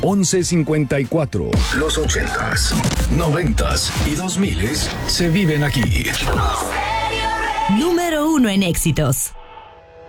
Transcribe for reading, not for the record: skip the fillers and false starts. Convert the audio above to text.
1154. Los 80s, 90s y 2000s se viven aquí. Número 1 en éxitos.